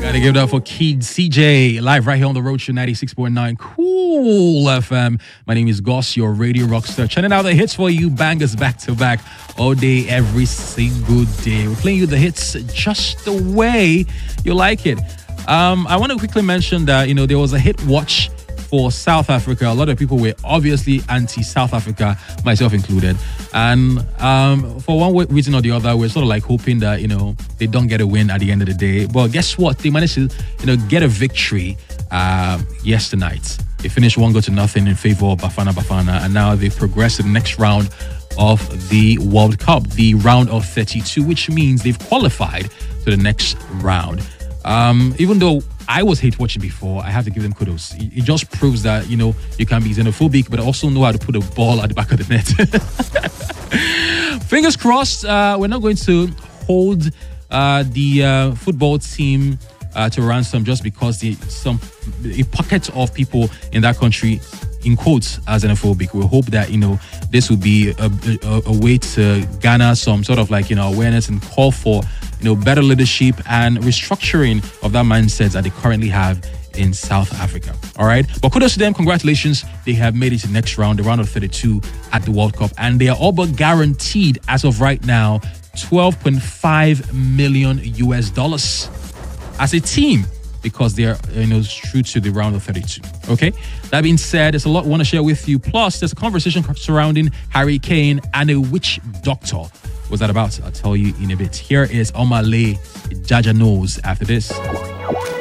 Gotta give it up for Kid CJ, live right here on the Road Show 96.9 Cool FM. My name is Goss, your radio rockstar. Churning out the hits for you, bangers back to back, all day, every single day. We're playing you the hits just the way you like it. I want to quickly mention that, there was a hit watch for South Africa. A lot of people were obviously anti-South Africa, myself included. And for one reason or the other, we're sort of like hoping that, they don't get a win at the end of the day. But guess what? They managed to, get a victory yesterday night. They finished 1-0 in favor of Bafana Bafana. And now they've progressed to the next round of the World Cup, the round of 32, which means they've qualified to the next round. Even though I was hate watching before, I have to give them kudos. It just proves that, you can be xenophobic, but also know how to put a ball at the back of the net. Fingers crossed, we're not going to hold the football team to ransom just because a pocket of people in that country, in quotes, are xenophobic. We hope that, this will be a way to garner some sort of awareness and call for better leadership and restructuring of that mindset that they currently have in South Africa. All right. But kudos to them. Congratulations. They have made it to the next round, the round of 32 at the World Cup. And they are all but guaranteed, as of right now, $12.5 million as a team, because they are true to the round of 32. Okay. That being said, there's a lot I want to share with you. Plus, there's a conversation surrounding Harry Kane and a witch doctor. Was that about? I'll tell you in a bit. Here is Omale Jaja Knows after this.